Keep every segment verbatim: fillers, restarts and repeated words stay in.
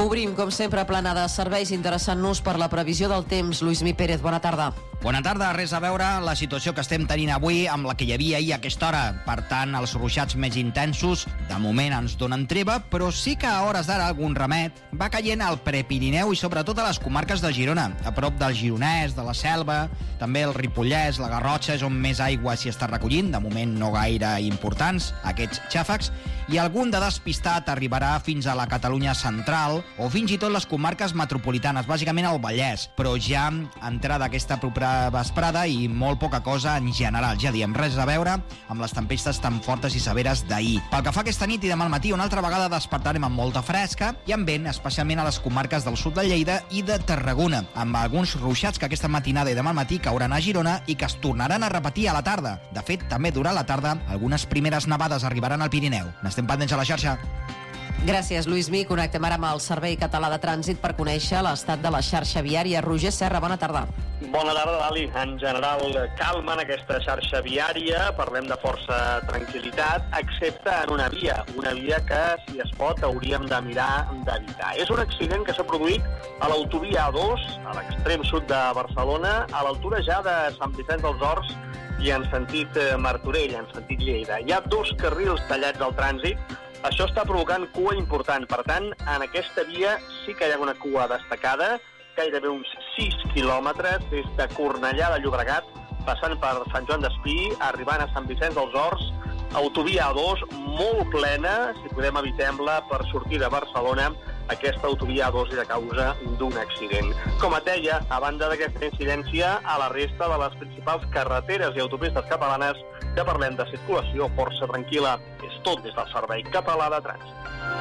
Obrim, com sempre, plana de serveis, interessant-nos per la previsió del temps. Lluís Mi Pérez, bona tarda. Bona tarda, res a veure la situació que estem tenint avui amb la que hi havia ahir a aquesta hora. Per tant, els ruixats més intensos de moment ens donen treva, però sí que a hores d'ara algun remet va caient al Prepirineu i sobretot a les comarques de Girona, a prop del Gironès, de la Selva, també el Ripollès, la Garrotxa, és on més aigua s'hi està recollint, de moment no gaire importants aquests xàfecs, i algun de despistat arribarà fins a la Catalunya central o fins i tot les comarques metropolitanes, bàsicament el Vallès, però ja entrada aquesta propera vesprada i molt poca cosa en general. Ja diem, res a veure amb les tempestes tan fortes i severes d'ahir. Pel que fa aquesta nit i demà al matí, una altra vegada despertarem amb molta fresca i amb vent, especialment a les comarques del sud de Lleida i de Tarragona, amb alguns ruixats que aquesta matinada i demà al matí cauran a Girona i que es tornaran a repetir a la tarda. De fet, també durant la tarda, algunes primeres nevades arribaran al Pirineu. N'estem pendents a la xarxa. Gràcies, Lluís Mi. Connectem ara amb el Servei Català de Trànsit per conèixer l'estat de la xarxa viària. Roger Serra, bona tarda. Bona tarda, Dali. En general, calma en aquesta xarxa viària. Parlem de força tranquil·litat, excepte en una via. Una via que, si es pot, hauríem de mirar d'evitar. És un accident que s'ha produït a l'autovia A dos, a l'extrem sud de Barcelona, a l'altura ja de Sant Vicenç dels Horts i en sentit Martorell, en sentit Lleida. Hi ha dos carrils tallats al trànsit. Això està provocant cua important. Per tant, en aquesta via sí que hi ha una cua destacada, gairebé uns sis quilòmetres des de Cornellà de Llobregat, passant per Sant Joan d'Espí, arribant a Sant Vicenç dels Horts, autovia A dos molt plena, si podem evitem-la per sortir de Barcelona. Aquesta autovia A dos és a causa d'un accident. Com et deia, a banda d'aquesta incidència, a la resta de les principals carreteres i autopistes catalanes que parlem de circulació força tranquil·la. És tot des del Servei Català de Trànsit.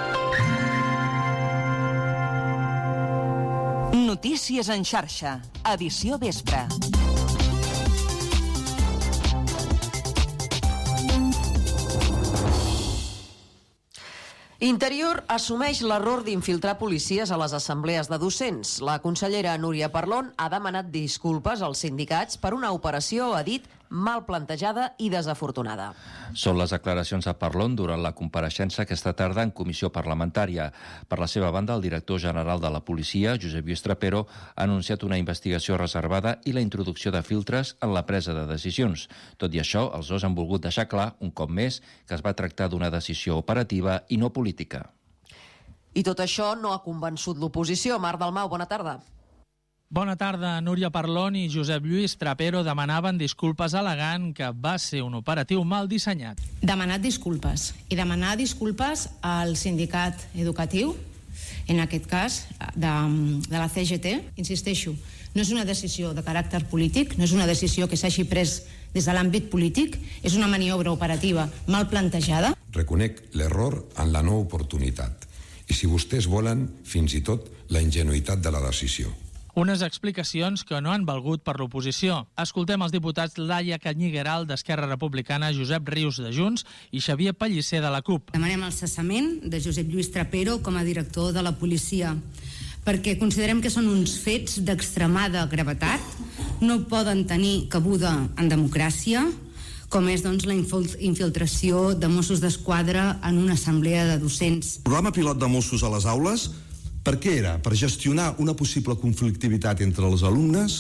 Notícies en xarxa, edició vespre. Interior assumeix l'error d'infiltrar policies a les assemblees de docents. La consellera Núria Parlon ha demanat disculpes als sindicats per una operació, ha dit, mal plantejada i desafortunada. Són les declaracions de Parlon durant la compareixença aquesta tarda en comissió parlamentària. Per la seva banda, el director general de la policia, Josep Lluís Trapero, ha anunciat una investigació reservada i la introducció de filtres en la presa de decisions. Tot i això, els dos han volgut deixar clar, un cop més, que es va tractar d'una decisió operativa i no política. I tot això no ha convençut l'oposició. Marc Dalmau, bona tarda. Bona tarda. Núria Parlon i Josep Lluís Trapero demanaven disculpes al·legant que va ser un operatiu mal dissenyat. Demanat disculpes. I demanar disculpes al sindicat educatiu, en aquest cas de, de la C G T. Insisteixo, no és una decisió de caràcter polític, no és una decisió que s'hagi pres des de l'àmbit polític, és una maniobra operativa mal plantejada. Reconec l'error en la no oportunitat i, si vostès volen, fins i tot la ingenuïtat de la decisió. Unes explicacions que no han valgut per l'oposició. Escoltem els diputats Laia Canyigueral d'Esquerra Republicana, Josep Rius de Junts i Xavier Pellicer de la CUP. Demanem el cessament de Josep Lluís Trapero com a director de la policia, perquè considerem que són uns fets d'extremada gravetat, no poden tenir cabuda en democràcia, com és doncs, la infiltració de Mossos d'Esquadra en una assemblea de docents. El programa pilot de Mossos a les aules, per què era? Per gestionar una possible conflictivitat entre els alumnes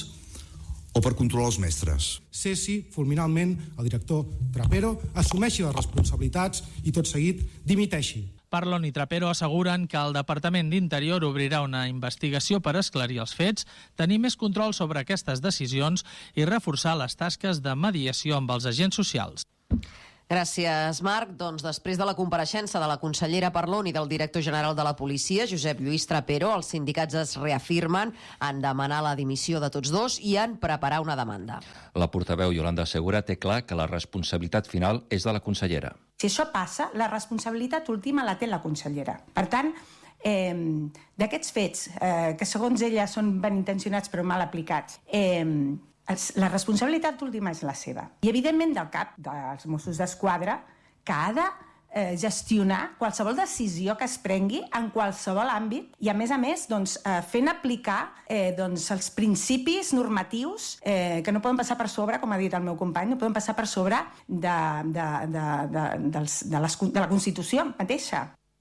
o per controlar els mestres? Cessi fulminalment el director Trapero, assumeixi les responsabilitats i tot seguit dimiteixi. Parlon i Trapero asseguren que el Departament d'Interior obrirà una investigació per esclarir els fets, tenir més control sobre aquestes decisions i reforçar les tasques de mediació amb els agents socials. Gràcies, Marc. Doncs després de la compareixença de la consellera Parlon i del director general de la policia, Josep Lluís Trapero, els sindicats es reafirmen en demanar la dimissió de tots dos i en preparar una demanda. La portaveu Yolanda Segura té clar que la responsabilitat final és de la consellera. Si això passa, la responsabilitat última la té la consellera. Per tant, eh, d'aquests fets, eh, que segons ella són ben intencionats però mal aplicats, eh, la responsabilitat última és la seva. I, evidentment, del cap dels Mossos d'Esquadra, que ha de eh, gestionar qualsevol decisió que es prengui en qualsevol àmbit i, a més a més, doncs, eh, fent aplicar eh, doncs, els principis normatius eh, que no poden passar per sobre, com ha dit el meu company, no poden passar per sobre de, de, de, de, dels, de, les, de la Constitució mateixa.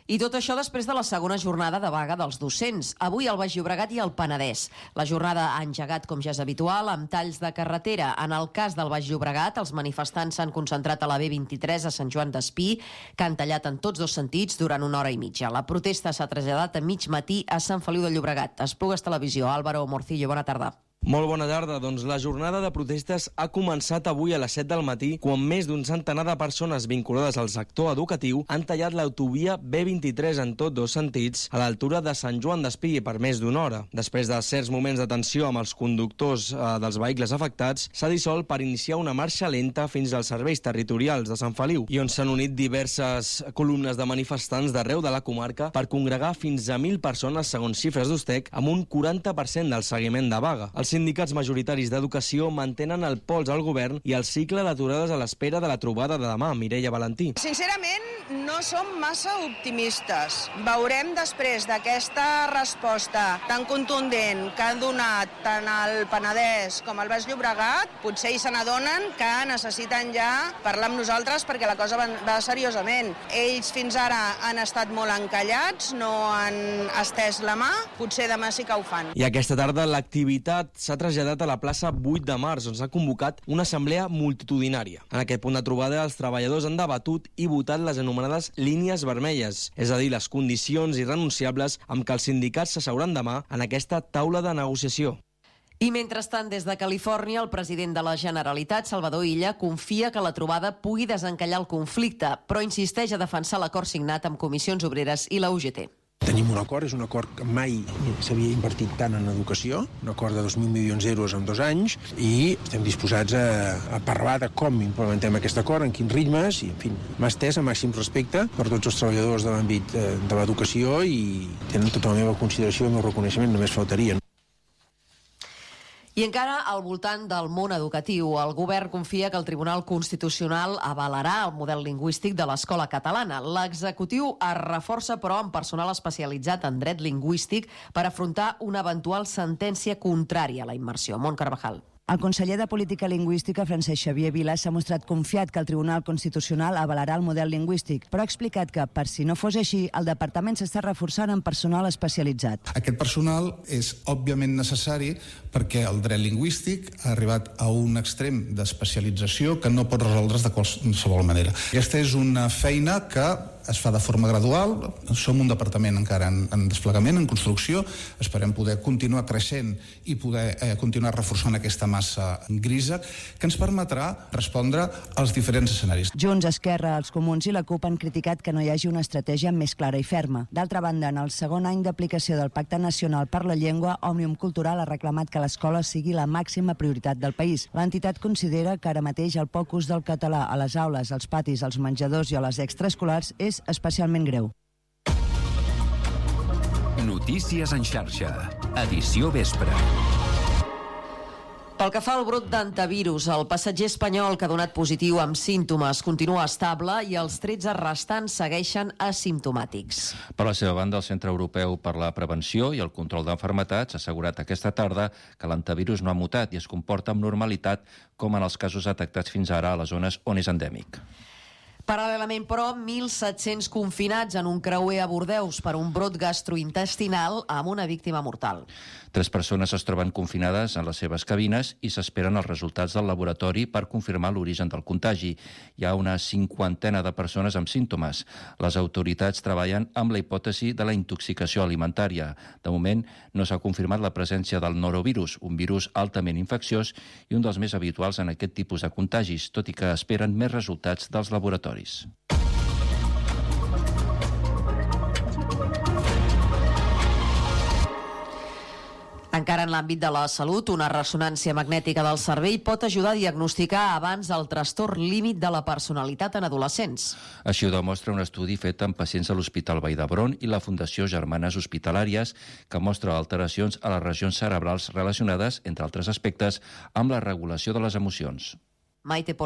I tot això després de la segona jornada de vaga dels docents. Avui al Baix Llobregat i al Penedès. La jornada ha engegat, com ja és habitual, amb talls de carretera. En el cas del Baix Llobregat, els manifestants s'han concentrat a la B vint-i-tres a Sant Joan d'Espí, que han tallat en tots dos sentits durant una hora i mitja. La protesta s'ha traslladat a mig matí a Sant Feliu de Llobregat. Esplugues Televisió, Álvaro Morcillo, bona tarda. Molt bona tarda. Doncs la jornada de protestes ha començat avui a les set del matí, quan més d'un centenar de persones vinculades al sector educatiu han tallat l'autovia B vint-i-tres en tots dos sentits a l'altura de Sant Joan d'Espí per més d'una hora. Després de certs moments de tensió amb els conductors eh, dels vehicles afectats, s'ha dissolt per iniciar una marxa lenta fins als serveis territorials de Sant Feliu, i on s'han unit diverses columnes de manifestants d'arreu de la comarca per congregar fins a mil persones, segons xifres d'Ustec, amb un quaranta per cent del seguiment de vaga. Els sindicats majoritaris d'educació mantenen el pols al govern i el cicle d'aturades a l'espera de la trobada de demà. Mireia Valentí. Sincerament, no som massa optimistes. Veurem després d'aquesta resposta tan contundent que han donat tant el Penedès com el Baix Llobregat, potser hi se n'adonen que necessiten ja parlar amb nosaltres perquè la cosa va, va seriosament. Ells fins ara han estat molt encallats, no han estès la mà, potser demà sí que ho fan. I aquesta tarda l'activitat s'ha traslladat a la plaça vuit de març, on s'ha convocat una assemblea multitudinària. En aquest punt de trobada, els treballadors han debatut i votat les anomenades línies vermelles, és a dir, les condicions irrenunciables amb què els sindicats s'asseuran demà en aquesta taula de negociació. I mentrestant, des de Califòrnia, el president de la Generalitat, Salvador Illa, confia que la trobada pugui desencallar el conflicte, però insisteix a defensar l'acord signat amb Comissions Obreres i la U G T. Tenim un acord, és un acord que mai s'havia invertit tant en educació, un acord de dos mil milions d'euros en dos anys, i estem disposats a, a parlar de com implementem aquest acord, en quins ritmes, i, en fi, m'ha estès a màxim respecte per tots els treballadors de l'àmbit de l'educació i tenen tota la meva consideració i el meu reconeixement, només faltaria. I encara al voltant del món educatiu, el govern confia que el Tribunal Constitucional avalarà el model lingüístic de l'escola catalana. L'executiu es reforça, però, amb personal especialitzat en dret lingüístic per afrontar una eventual sentència contrària a la immersió. Mont Carvajal. El conseller de Política Lingüística, Francesc Xavier Vila, s'ha mostrat confiat que el Tribunal Constitucional avalarà el model lingüístic, però ha explicat que, per si no fos així, el departament s'està reforçant amb personal especialitzat. Aquest personal és òbviament necessari perquè el dret lingüístic ha arribat a un extrem d'especialització que no pot resoldre's de qualsevol manera. Aquesta és una feina que es fa de forma gradual, som un departament encara en, en desplegament, en construcció, esperem poder continuar creixent i poder eh, continuar reforçant aquesta massa grisa que ens permetrà respondre als diferents escenaris. Junts, Esquerra, els Comuns i la CUP han criticat que no hi hagi una estratègia més clara i ferma. D'altra banda, en el segon any d'aplicació del Pacte Nacional per la Llengua, Òmnium Cultural ha reclamat que l'escola sigui la màxima prioritat del país. L'entitat considera que ara mateix el poc ús del català a les aules, als patis, als menjadors i a les extraescolars és especialment greu. Notícies en xarxa. Edició vespre. Pel que fa al brot d'antivirus, el passatger espanyol que ha donat positiu amb símptomes continua estable i els tretze restants segueixen asimptomàtics. Per la seva banda, el Centre Europeu per la Prevenció i el Control d'Enfermetats ha assegurat aquesta tarda que l'antivirus no ha mutat i es comporta amb normalitat com en els casos detectats fins ara a les zones on és endèmic. Paral·lelament, però, mil set-cents confinats en un creuer a Bordeus per un brot gastrointestinal amb una víctima mortal. Tres persones es troben confinades en les seves cabines i s'esperen els resultats del laboratori per confirmar l'origen del contagi. Hi ha una cinquantena de persones amb símptomes. Les autoritats treballen amb la hipòtesi de la intoxicació alimentària. De moment, no s'ha confirmat la presència del norovirus, un virus altament infecciós i un dels més habituals en aquest tipus de contagis, tot i que esperen més resultats dels laboratoris. Encara en l'àmbit de la salut, una ressonància magnètica del cervell pot ajudar a diagnosticar abans el trastorn límit de la personalitat en adolescents. Així ho demostra un estudi fet amb pacients a l'Hospital Vall d'Hebron i la Fundació Germanes Hospitalàries, que mostra alteracions a les regions cerebrals relacionades, entre altres aspectes, amb la regulació de les emocions. Maite Polo.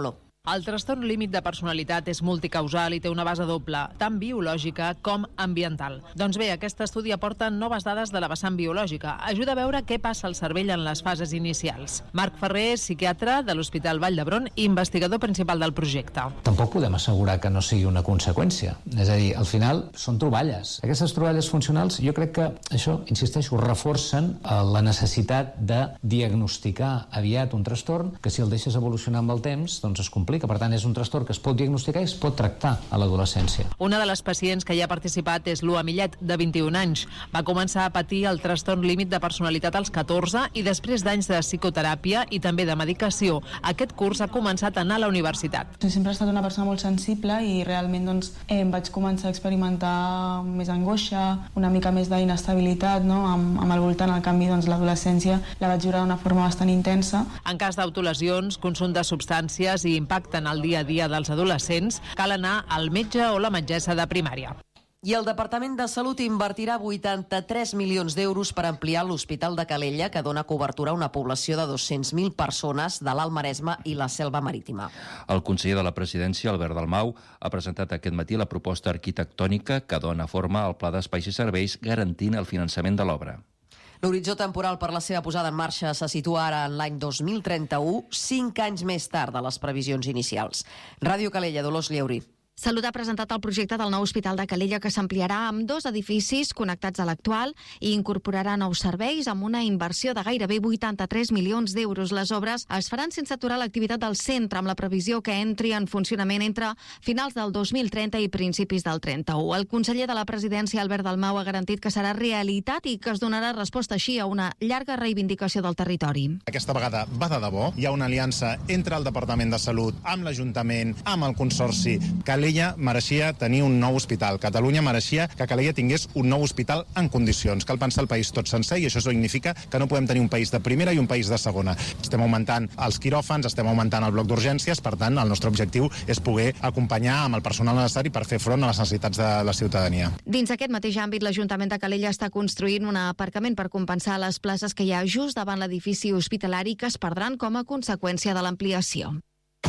El trastorn límit de personalitat és multicausal i té una base doble, tant biològica com ambiental. Doncs bé, aquest estudi aporta noves dades de la vessant biològica. Ajuda a veure què passa al cervell en les fases inicials. Marc Ferrer és psiquiatre de l'Hospital Vall d'Hebron i investigador principal del projecte. Tampoc podem assegurar que no sigui una conseqüència. És a dir, al final són troballes. Aquestes troballes funcionals, jo crec que això, insisteixo, reforcen la necessitat de diagnosticar aviat un trastorn que si el deixes evolucionar amb el temps, doncs es complica. Per tant, és un trastorn que es pot diagnosticar i es pot tractar a l'adolescència. Una de les pacients que hi ha participat és Lua Millet, de vint-i-un anys. Va començar a patir el trastorn límit de personalitat als catorze i després d'anys de psicoteràpia i també de medicació, aquest curs ha començat a anar a la universitat. Sempre he estat una persona molt sensible i realment doncs, eh, vaig començar a experimentar més angoixa, una mica més d'inestabilitat, no? amb, amb el voltant. Al canvi, doncs, l'adolescència la vaig viure d'una forma bastant intensa. En cas d'autolesions, consum de substàncies i impacte en el dia a dia dels adolescents, cal anar al metge o la metgessa de primària. I el Departament de Salut invertirà vuitanta-tres milions d'euros per ampliar l'Hospital de Calella, que dona cobertura a una població de dos-cents mil persones de l'Alt Maresme i la Selva Marítima. El conseller de la Presidència, Albert Dalmau, ha presentat aquest matí la proposta arquitectònica que dona forma al Pla d'Espais i Serveis, garantint el finançament de l'obra. L'horitzó temporal per la seva posada en marxa se situa ara en l'any dos mil trenta-u, cinc anys més tard de les previsions inicials. Ràdio Calella, Dolors Lleuri. Salut ha presentat el projecte del nou Hospital de Calella, que s'ampliarà amb dos edificis connectats a l'actual i incorporarà nous serveis amb una inversió de gairebé vuitanta-tres milions d'euros. Les obres es faran sense aturar l'activitat del centre, amb la previsió que entri en funcionament entre finals del dos mil trenta i principis del trenta-u. El conseller de la Presidència, Albert Dalmau, ha garantit que serà realitat i que es donarà resposta així a una llarga reivindicació del territori. Aquesta vegada va de debò. Hi ha una aliança entre el Departament de Salut, amb l'Ajuntament, amb el Consorci. Calella mereixia tenir un nou hospital. Catalunya mereixia que Calella tingués un nou hospital en condicions. Cal pensar el país tot sencer i això significa que no podem tenir un país de primera i un país de segona. Estem augmentant els quiròfans, estem augmentant el bloc d'urgències, per tant, el nostre objectiu és poder acompanyar amb el personal necessari per fer front a les necessitats de la ciutadania. Dins aquest mateix àmbit, l'Ajuntament de Calella està construint un aparcament per compensar les places que hi ha just davant l'edifici hospitalari que es perdran com a conseqüència de l'ampliació.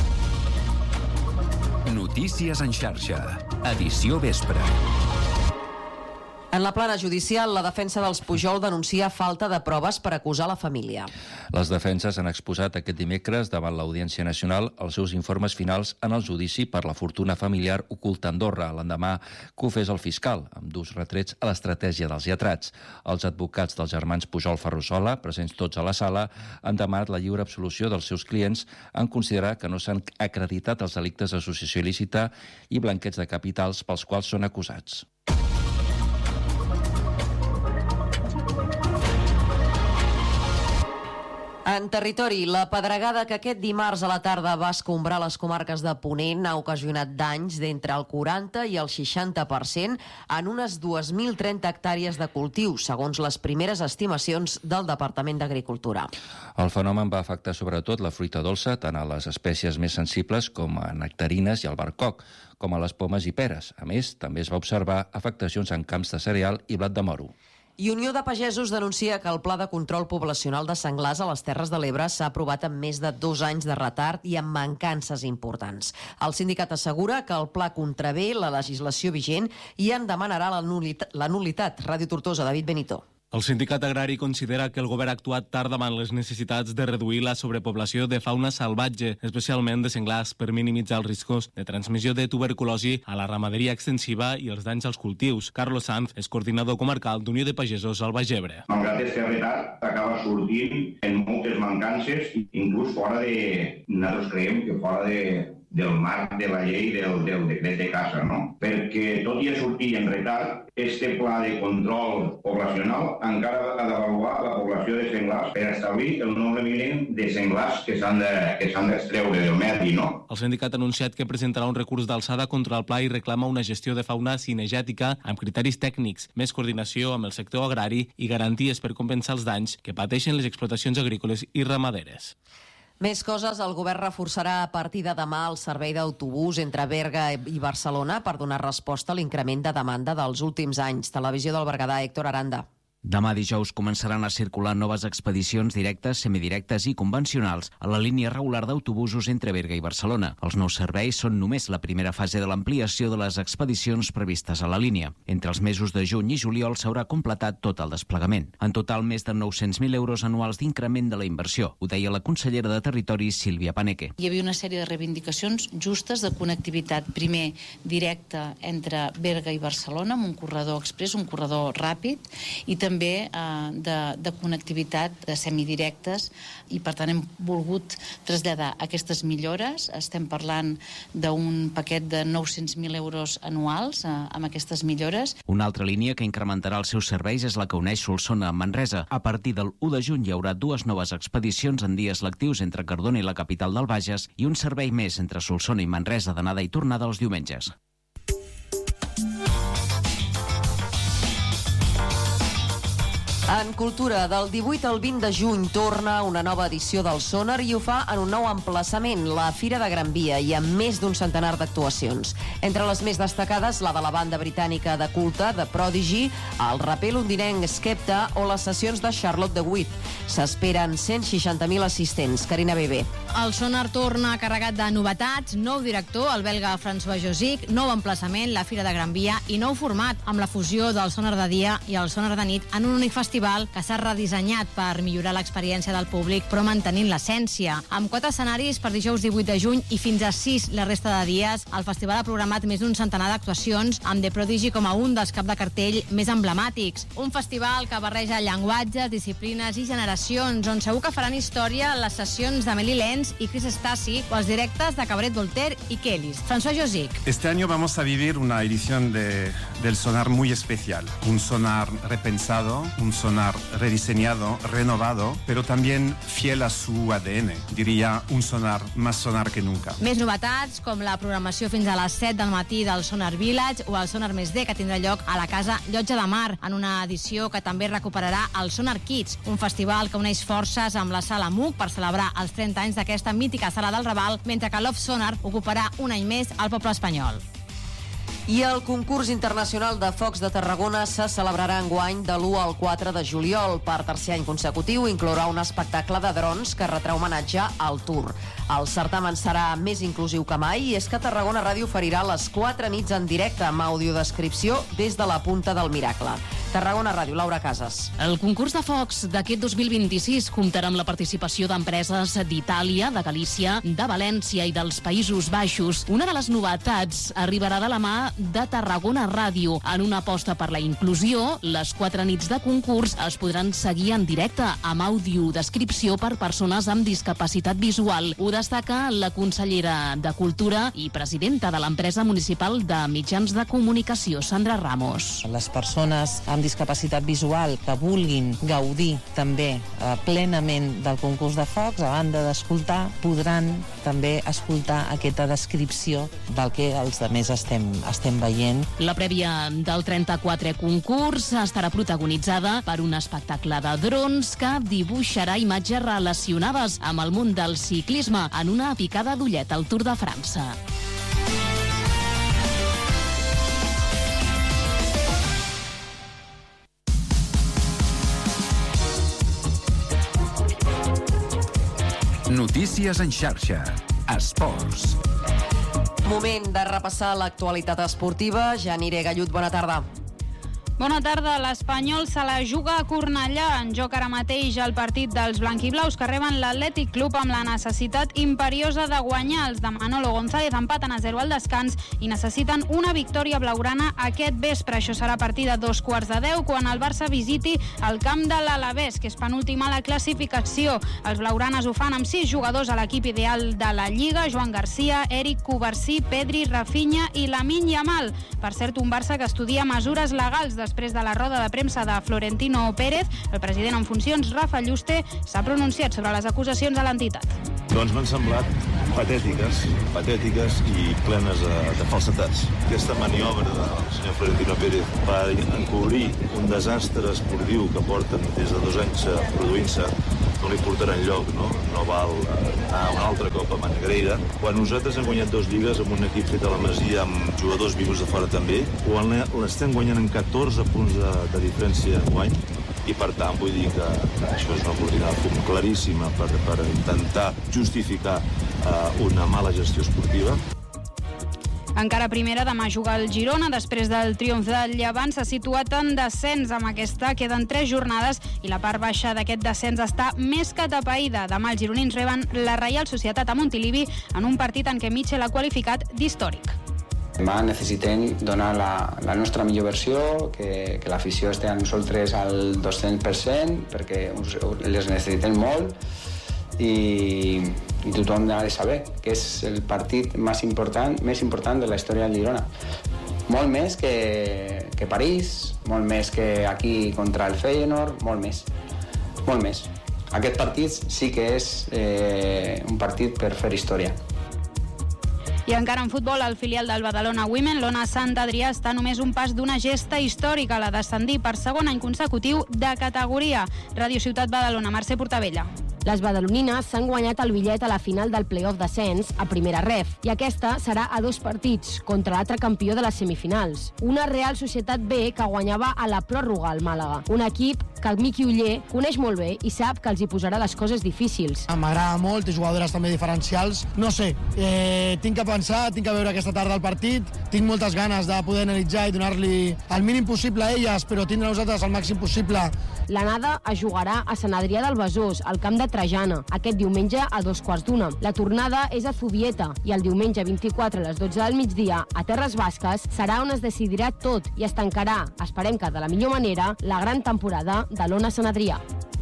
Notícies en xarxa. Edició vespre. En la plana judicial, la defensa dels Pujol denuncia falta de proves per acusar la família. Les defenses han exposat aquest dimecres davant l'Audiència Nacional els seus informes finals en el judici per la fortuna familiar oculta a Andorra, l'endemà que ho fes el fiscal, amb durs retrets a l'estratègia dels lletrats. Els advocats dels germans Pujol Ferrusola, presents tots a la sala, han demanat la lliure absolució dels seus clients en considerar que no s'han acreditat els delictes d'associació il·lícita i blanqueig de capitals pels quals són acusats. En territori, la pedregada que aquest dimarts a la tarda va escombrar les comarques de Ponent ha ocasionat danys d'entre el quaranta i el seixanta per cent en unes dues mil trenta hectàrees de cultiu, segons les primeres estimacions del Departament d'Agricultura. El fenomen va afectar sobretot la fruita dolça, tant a les espècies més sensibles com a nectarines i al barcoc, com a les pomes i peres. A més, també es va observar afectacions en camps de cereal i blat de moro. I Unió de Pagesos denuncia que el Pla de Control Poblacional de Senglars a les Terres de l'Ebre s'ha aprovat amb més de dos anys de retard i amb mancances importants. El sindicat assegura que el pla contravé la legislació vigent i en demanarà la nul·litat. La nul·litat. Ràdio Tortosa, David Benito. El sindicat agrari considera que el govern ha actuat tard davant les necessitats de reduir la sobrepoblació de fauna salvatge, especialment de senglars, per minimitzar els riscos de transmissió de tuberculosi a la ramaderia extensiva i els danys als cultius. Carlos Sanz és coordinador comarcal d'Unió de Pagesos al Baix Ebre. Malgrat este retard, acaba sortint en moltes mancances, inclús fora de... Nosaltres creiem que fora de... del marc de la llei del, del decret de caça, no? Perquè tot i a sortir en retard, este pla de control poblacional encara ha d'avaluar la població de senglars per establir el nombre mínim de senglars que s'han de, que s'han d'extreure del medi, no? El sindicat ha anunciat que presentarà un recurs d'alçada contra el pla i reclama una gestió de fauna cinegètica amb criteris tècnics, més coordinació amb el sector agrari i garanties per compensar els danys que pateixen les explotacions agrícoles i ramaderes. Més coses, el govern reforçarà a partir de demà el servei d'autobús entre Berga i Barcelona per donar resposta a l'increment de demanda dels últims anys. Televisió del Berguedà, Héctor Aranda. Demà dijous començaran a circular noves expedicions directes, semidirectes i convencionals a la línia regular d'autobusos entre Berga i Barcelona. Els nous serveis són només la primera fase de l'ampliació de les expedicions previstes a la línia. Entre els mesos de juny i juliol s'haurà completat tot el desplegament. En total, més de nou-cents mil euros anuals d'increment de la inversió. Ho deia la consellera de Territori, Sílvia Paneque. Hi havia una sèrie de reivindicacions justes de connectivitat, primer directa entre Berga i Barcelona, amb un corredor express, un corredor ràpid, i també també eh, de, de connectivitat de semidirectes, i per tant hem volgut traslladar aquestes millores. Estem parlant d'un paquet de nou-cents mil euros anuals eh, amb aquestes millores. Una altra línia que incrementarà els seus serveis és la que uneix Solsona amb Manresa. A partir del u de juny hi haurà dues noves expedicions en dies lectius entre Cardona i la capital del Bages i un servei més entre Solsona i Manresa d'anada i tornada els diumenges. En cultura, del divuit al vint de juny torna una nova edició del Sonar i ho fa en un nou emplaçament, la Fira de Gran Via, i amb més d'un centenar d'actuacions. Entre les més destacades, la de la banda britànica de culte, The Prodigy, el raper londinenc Skepta o les sessions de Charlotte de Witt. S'esperen cent seixanta mil assistents. Carina Bebé. El Sonar torna carregat de novetats, nou director, el belga François Josic, nou emplaçament, la Fira de Gran Via, i nou format, amb la fusió del Sonar de dia i el Sonar de nit en un únic festival que s'ha redissenyat per millorar l'experiència del públic, però mantenint l'essència. Amb quatre escenaris per dijous divuit de juny i fins a sis la resta de dies, el festival ha programat més d'un centenar d'actuacions, amb The Prodigy com a un dels cap de cartell més emblemàtics. Un festival que barreja llenguatges, disciplines i generacions, on segur que faran història les sessions d'Amélie Lenz i Chris Stasi o els directes de Cabaret Voltaire i Kellys. François Josic. Este año vamos a vivir una edición de, del Sonar muy especial. Un sonar repensado, un sonar rediseñado, renovado, pero también fiel a su A D N. Diría un sonar más sonar que nunca. Més novetats, com la programació fins a les set del matí del Sonar Village o el Sonar Més D, que tindrà lloc a la Casa Llotja de Mar, en una edició que també recuperarà el Sonar Kids, un festival que uneix forces amb la Sala M U C per celebrar els trenta anys d'aquesta mítica sala del Raval, mentre que Love Sonar ocuparà un any més al poble espanyol. I el concurs internacional de focs de Tarragona se celebrarà enguany de l'u al quatre de juliol. Per tercer any consecutiu inclourà un espectacle de drons que retrà homenatge al Tour. El certamen serà més inclusiu que mai i és que Tarragona Ràdio oferirà les quatre nits en directe amb audiodescripció des de la Punta del Miracle. Tarragona Ràdio, Laura Casas. El concurs de focs d'aquest dos mil vint-i-sis comptarà amb la participació d'empreses d'Itàlia, de Galícia, de València i dels Països Baixos. Una de les novetats arribarà de la mà de Tarragona Ràdio. En una aposta per la inclusió, les quatre nits de concurs es podran seguir en directe amb audiodescripció per persones amb discapacitat visual. Ho destaca la consellera de Cultura i presidenta de l'empresa municipal de mitjans de comunicació, Sandra Ramos. Les persones amb discapacitat visual que vulguin gaudir també eh, plenament del concurs de focs, a banda d'escoltar, podran també escoltar aquesta descripció del que els altres estem, estem veient. La prèvia del trenta-quatre concurs estarà protagonitzada per un espectacle de drons que dibuixarà imatges relacionades amb el món del ciclisme en una picada d'ullet al Tour de França. Notícies en xarxa. Esports. Moment de repassar l'actualitat esportiva. Janire Gallut, bona tarda. Bona tarda. L'Espanyol se la juga a Cornellà. En joc ara mateix el partit dels blanquiblaus que reben l'Atlètic Club amb la necessitat imperiosa de guanyar. Els de Manolo González empaten a zero al descans i necessiten una victòria blaugrana aquest vespre. Això serà a partir de dos quarts de deu quan el Barça visiti el camp de l'Alavés, que és penúltim a la classificació. Els blaugranes ho fan amb sis jugadors a l'equip ideal de la Lliga: Joan Garcia, Eric Covarsí, Pedri, Rafinha i Lamine Yamal. Per cert, un Barça que estudia mesures legals de Després de la roda de premsa de Florentino Pérez, el president en funcions, Rafa Lluste, s'ha pronunciat sobre les acusacions a l'entitat. Doncs m'han semblat patètiques, patètiques i plenes de, de falsetats. Aquesta maniobra del senyor Florentino Pérez va encobrir un desastre esportiu que porten des de dos anys produint-se, no li portarà enlloc, no? No val anar un altre cop a Manegreira. Quan nosaltres hem guanyat dos lligues amb un equip fet a la Masia, amb jugadors vius de fora també, quan l'estem guanyant en catorze punts de, de diferència en guany, i per tant vull dir que això és una cortina de fum claríssima per, per intentar justificar eh, una mala gestió esportiva. Encara primera, demà juga el Girona. Després del triomf del Llevant s'ha situat en descens. Amb aquesta queden tres jornades i la part baixa d'aquest descens està més que atapeïda. Demà els gironins reben la Reial Societat a Montilivi en un partit en què Mitchell ha qualificat d'històric. Demà necessitem donar la, la nostra millor versió, que, que l'afició estigui amb nosaltres al dos-cents per cent, perquè les necessitem molt. I, i tothom ha de saber que és el partit més important, més important de la història del Girona. Molt més que, que París, molt més que aquí contra el Feyenoord, molt més, molt més. Aquest partit sí que és eh, un partit per fer història. I encara en futbol, el filial del Badalona Women, l'Ona Sant Adrià, està només un pas d'una gesta històrica, la d'ascendir per segon any consecutiu de categoria. Ràdio Ciutat Badalona, Mercè Portabella. Les badalonines s'han guanyat el bitllet a la final del play-off d'ascens a primera ref, i aquesta serà a dos partits contra l'altre campió de les semifinals. Una Real Societat B que guanyava a la pròrroga al Màlaga. Un equip que el Miqui Uller coneix molt bé i sap que els hi posarà les coses difícils. M'agrada molt, té jugadores també diferencials. No sé, eh, tinc que pensar, tinc que veure aquesta tarda el partit, tinc moltes ganes de poder analitzar i donar-li el mínim possible a elles, però tindre a nosaltres el màxim possible. L'anada es jugarà a Sant Adrià del Besòs, al camp de Trajana, aquest diumenge a dos quarts d'una. La tornada és a Zubieta i el diumenge vint-i-quatre a les dotze del migdia a Terres Basques serà on es decidirà tot i es tancarà, esperem que de la millor manera, la gran temporada de l'Ona Sant Adrià.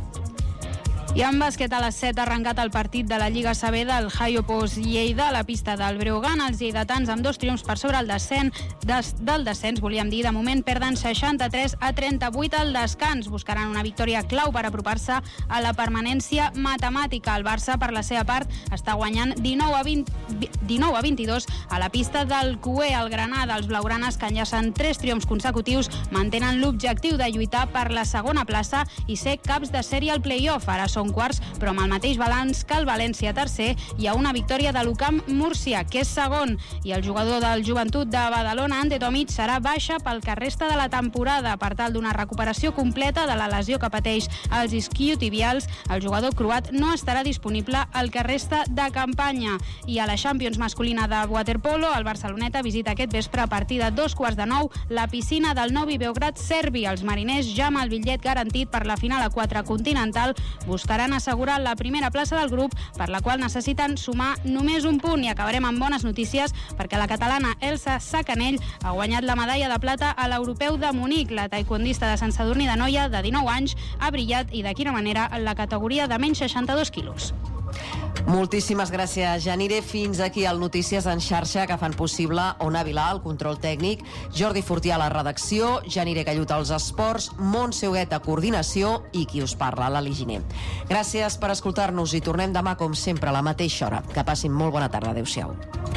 I en bàsquet a les set ha arrencat el partit de la Lliga C B del Jaiopos Lleida a la pista del Breogán. Els lleidatans amb dos triomfs per sobre el descens, des, del descens, volíem dir, de moment perden seixanta-tres a trenta-vuit al descans. Buscaran una victòria clau per apropar-se a la permanència matemàtica. El Barça, per la seva part, està guanyant dinou a vint-i-dos a la pista del Cué. El Granada, els blaugranes, que enllacen tres triomfs consecutius, mantenen l'objectiu de lluitar per la segona plaça i ser caps de sèrie al play-off. Ara són quarts, però amb el mateix balanç que el València tercer i a una victòria de l'Ucam Múrcia, que és segon. I el jugador del Joventut de Badalona, Ante Tomic, serà baixa pel que resta de la temporada. Per tal d'una recuperació completa de la lesió que pateix als isquiotibials, el jugador croat no estarà disponible al que resta de campanya. I a la Champions masculina de waterpolo, el Barceloneta visita aquest vespre a partir de dos quarts de nou la piscina del Novi Beograd serbi. Els mariners, ja amb el bitllet garantit per la final a quatre continental, buscaran assegurar la primera plaça del grup, per la qual necessiten sumar només un punt. I acabarem amb bones notícies perquè la catalana Elsa Sacanell ha guanyat la medalla de plata a l'Europeu de Munic. La taekwondista de Sant Sadurní d'Anoia, de dinou anys, ha brillat, i de quina manera, en la categoria de menys seixanta-dos quilos. Moltíssimes gràcies, Janire. Fins aquí el Notícies en xarxa, que fan possible Ona Vilà, el control tècnic, Jordi Fortià a la redacció, Janire Callut als esports, Montse Huguet a coordinació i qui us parla, l'Ali Giner. Gràcies per escoltar-nos i tornem demà, com sempre, a la mateixa hora. Que passin molt bona tarda. Adéu-siau.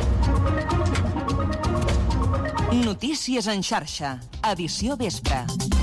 Notícies en xarxa, edició vespre.